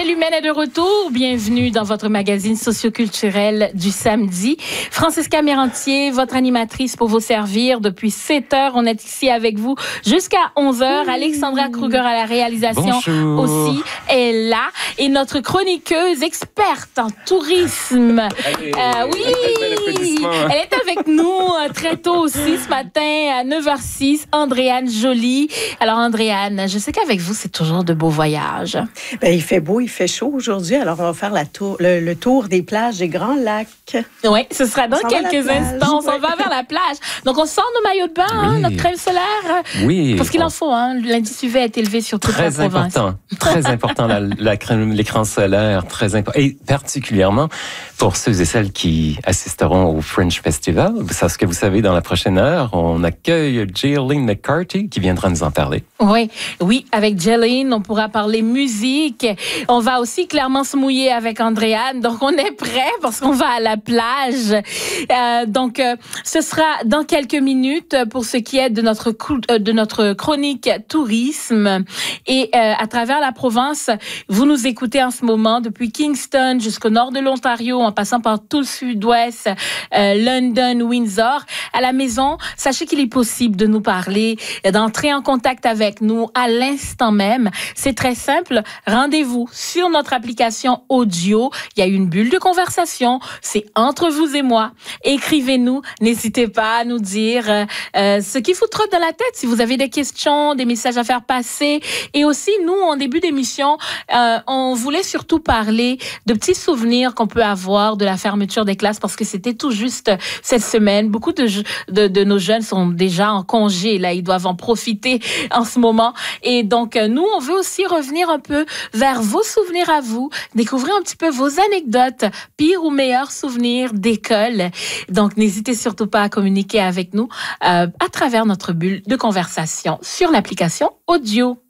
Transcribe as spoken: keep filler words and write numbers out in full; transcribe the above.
Belle Humaine est de retour. Bienvenue dans votre magazine socioculturel du samedi. Francesca Mérantier, votre animatrice pour vous servir depuis sept heures. On est ici avec vous jusqu'à onze heures. Mmh. Alexandra Kruger à la réalisation Bonjour. aussi est là. Et notre chroniqueuse experte en tourisme. Allez, euh, oui, elle est avec nous euh, très tôt aussi ce matin à neuf heures six. Andréane Joly. Alors Andréane, je sais qu'avec vous, c'est toujours de beaux voyages. Ben, il fait beau, il fait chaud aujourd'hui, alors on va faire la tour, le, le tour des plages des Grands Lacs. Oui, ce sera dans on quelques instants. On s'en va vers la plage. Donc, on sort nos maillots de bain, oui. hein, notre crème solaire. Oui. Parce qu'il en faut. Hein. L'indice U V est élevé sur toute très la province. Important, très important, la, la crème, l'écran solaire, très important. Et particulièrement pour ceux et celles qui assisteront au Fringe Festival. Parce que vous savez, dans la prochaine heure, on accueille Jaylene McCarty qui viendra nous en parler. Oui, oui, avec Jaylene, on pourra parler musique. On va aussi clairement se mouiller avec Andréane. Donc, on est prêt parce qu'on va à la plage. Euh, donc, euh, ce sera dans quelques minutes pour ce qui est de notre, cou- euh, de notre chronique tourisme. Et euh, à travers la province, vous nous écoutez en ce moment depuis Kingston jusqu'au nord de l'Ontario, en passant par tout le sud-ouest, euh, London, Windsor. À la maison, sachez qu'il est possible de nous parler, d'entrer en contact avec nous à l'instant même. C'est très simple. Rendez-vous sur notre application audio. Il y a une bulle de conversation. C'est entre vous et moi. Écrivez-nous. N'hésitez pas à nous dire euh, ce qui vous trotte dans la tête. Si vous avez des questions, des messages à faire passer. Et aussi, nous, en début d'émission, euh, on voulait surtout parler de petits souvenirs qu'on peut avoir de la fermeture des classes parce que c'était tout juste cette semaine. Beaucoup de, de, de nos jeunes sont déjà en congé. Là, ils doivent en profiter en ce moment. Et donc, nous, on veut aussi revenir un peu vers vos souvenirs à vous, découvrir un petit peu vos anecdotes, pires ou meilleurs souvenirs d'école. Donc, n'hésitez surtout pas à communiquer avec nous euh, à travers notre bulle de conversation sur l'application audio.